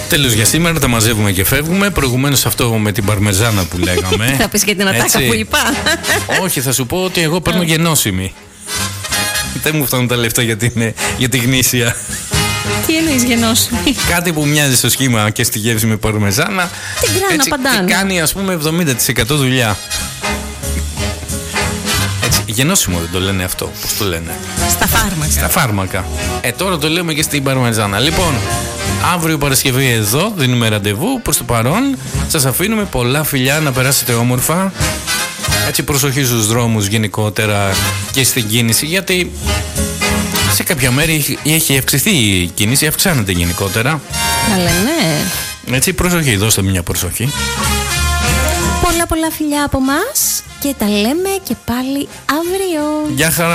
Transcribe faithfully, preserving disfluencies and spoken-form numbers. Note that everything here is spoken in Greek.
Τέλος για σήμερα, τα μαζεύουμε και φεύγουμε. Προηγουμένως αυτό με την παρμεζάνα που λέγαμε. Θα πεις για την ατάκα που είπα. Όχι, θα σου πω ότι εγώ παίρνω γενώσιμη. Δεν μου φτάνουν τα λεφτά για την, για τη γνήσια. Τι εννοείς γενώσιμη? Κάτι που μοιάζει στο σχήμα και στη γεύση με παρμεζάνα. Την κράνα παντάνε. Και κάνει ας πούμε εβδομήντα τοις εκατό δουλειά. Έτσι, γενώσιμο δεν το λένε αυτό? Πώς το λένε? Στα φάρμακα. Στα φάρμακα. Ε, τώρα το λέμε και στην παρμεζάνα. Λοιπόν, αύριο Παρασκευή εδώ δίνουμε ραντεβού. Προς το παρόν σας αφήνουμε πολλά φιλιά, να περάσετε όμορφα. Έτσι, προσοχή στους δρόμους γενικότερα και στην κίνηση, γιατί σε κάποια μέρη έχει αυξηθεί η κίνηση, αυξάνεται γενικότερα. Καλά, ναι. Έτσι, προσοχή, δώστε μια προσοχή. Πολλά πολλά φιλιά από μας και τα λέμε και πάλι αύριο. Γεια χαρά.